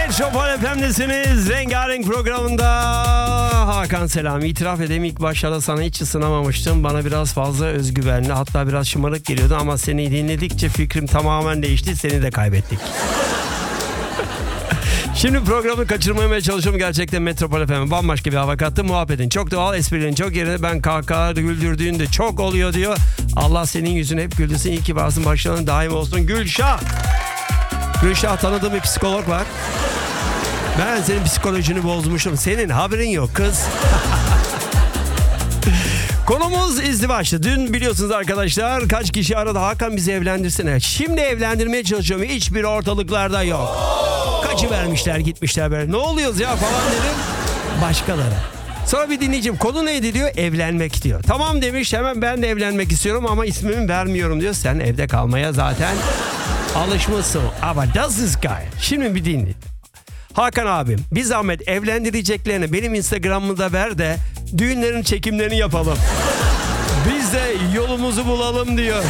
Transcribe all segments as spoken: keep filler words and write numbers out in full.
Metropol F M'desiniz. Rengarenk programında Hakan selam. İtiraf edeyim, ilk başlarda sana hiç ısınamamıştım. Bana biraz fazla özgüvenli, hatta biraz şımarık geliyordu ama seni dinledikçe fikrim tamamen değişti. Seni de kaybettik. Şimdi programı kaçırmamaya çalışıyorum. Gerçekten Metropol F M'e bambaşka bir hava kattı. Muhabbetin çok doğal, esprilerin çok yerine, ben kahkaha güldürdüğün de çok oluyor diyor. Allah senin yüzünü hep güldürsün. İyi ki varsın, başlarının daim olsun. Gülşah. Gülşah, tanıdığım bir psikolog var. Ben senin psikolojini bozmuşum. Senin haberin yok kız. Konumuz izdivaçtı. Dün biliyorsunuz arkadaşlar, kaç kişi aradı, Hakan bizi evlendirsene. Şimdi evlendirmeye çalışıyorum. Hiçbir ortalıklarda yok. Kaçı vermişler gitmişler böyle. Ne oluyoruz ya falan dedim. Başkaları. Sonra bir dinleyicim, konu neydi diyor, evlenmek diyor. Tamam demiş, hemen ben de evlenmek istiyorum ama ismimi vermiyorum diyor. Sen evde kalmaya zaten alışmışsın. Ama does this guy? Şimdi bir dinle. Hakan abim, bir zahmet evlendireceklerini benim Instagram'ımı da ver de düğünlerin çekimlerini yapalım. Biz de yolumuzu bulalım diyor.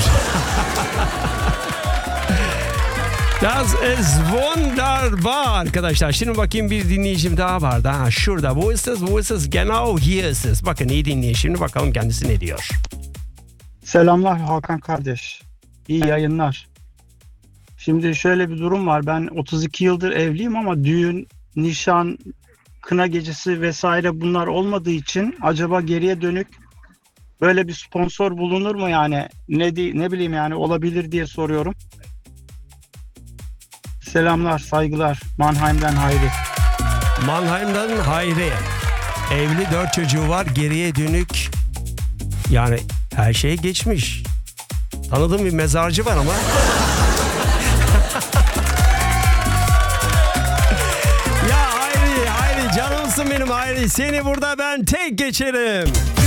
Das ist wunderbar arkadaşlar. Şimdi bakayım, bir dinleyicim daha vardı. Ha, şurada. Wo ist es? Wo ist es? Genau hier ist es. Bakın iyi dinleyin. Şimdi bakalım kendisi ne diyor. Selamlar Hakan kardeş. İyi yayınlar. Şimdi şöyle bir durum var. Ben otuz iki yıldır evliyim ama düğün, nişan, kına gecesi vesaire bunlar olmadığı için acaba geriye dönük böyle bir sponsor bulunur mu yani? Ne di- ne bileyim yani, olabilir diye soruyorum. Selamlar, saygılar. Mannheim'den Hayri. Mannheim'dan Hayri. Evli, dört çocuğu var. Geriye dönük. Yani her şey geçmiş. Tanıdığım bir mezarcı var ama. Ya Hayri, Hayri canımsın benim Hayri. Seni burada ben tek geçerim.